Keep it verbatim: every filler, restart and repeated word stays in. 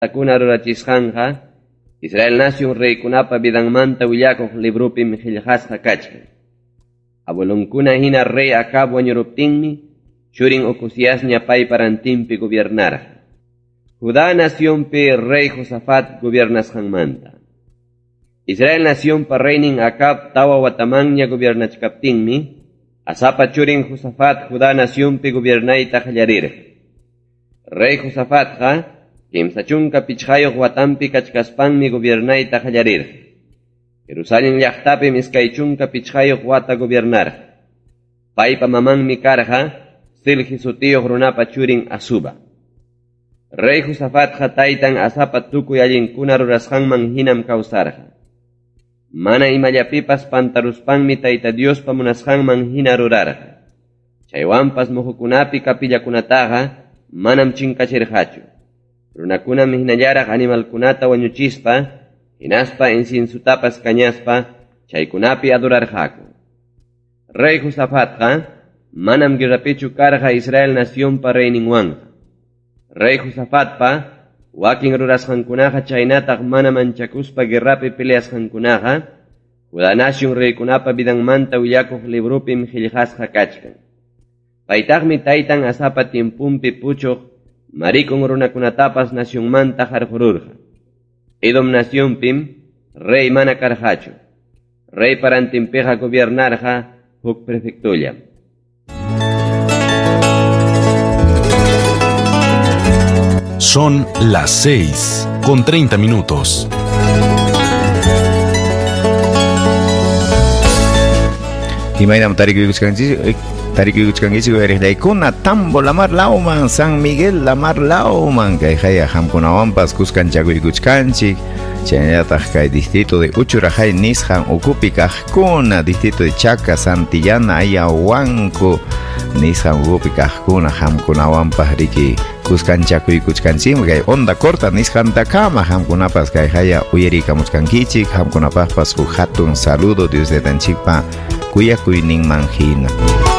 Takuna rurachisqanqa Israel nación reykunapa vidanmanta willakuq librupim qillqasqa kachkan. Abuelunkuna hina rey Acab wañuruptinmi churin Ocozias ñapay parantinpi gobernarqa. Judá naciónpi rey Josafat gobernasqanmanta. Israel naciónpa reynin Acab tawa watamanña gobernachkaptinmi asapa churin Josafat Judá naciónpi gobernayta qallarirqa. Rey Josafatqa kimsa chunka pichqayuq watanpi kachkaspanmi gobernayta qallarirqa. Jerusalén llaqtapi miskay chunka pichqayuq wata gobernarqa. Paypa mamanmi karqa Silhi sutiyuq runapa churin Asuba. Rey Josafatqa taytan asapa tukuy allinkuna rurasqanman hinam kawsarqa. Mana imallapipas pantaruspanmi tayta Diospa munasqanman hina rurarqa. Chaywanpas muhukunapi kapillakunataqa manam chinkachirqachu. Runakunam hinallaraq animalkunata wañuchispa, hinaspa insinsutapas kañaspa, chaykunapi adorarqaku. Rey Josafatqa manam guerrapichu karqa Israel naciónpa reyninwanqa. Rey Josafatpa wakin rurasqankunaqa chaynataq mana manchakuspa guerrapi peleasqankunaqa Judá nación reykunapa vidanmanta willakuq librupim qillqasqa kachkan. Paytaqmi taytan asapa tiempumpi puchuq marikun runakunatapas nacionmanta qarqururqa. Edom naciónpim rey mana karqachu. Rey parantinpiqa gobernarqa huk prefectullam. Son las seis con treinta minutos. Himaynam tariku yukuskanchis tariku yukuskanchis eredaykuna Tambo Lamar Lauman San Miguel Lamar Lauman kay haya hamkunawanpas kuskanchaku yukuskanchik chaynataq kay distrito de Uchurajay nisqan ukupi kaqkuna distrito de Chaca Santillana Ayahuanco nisqan ukupi kaqkuna hamkunawanpas riki kuskanchaku yukuskanchik kay onda corta nisqanta kama hamkunapas kay haya uyarikamuskankichik hamkunapaqpas huk hatun saludo Dios de tanchikpa kuyakuy ninman hina.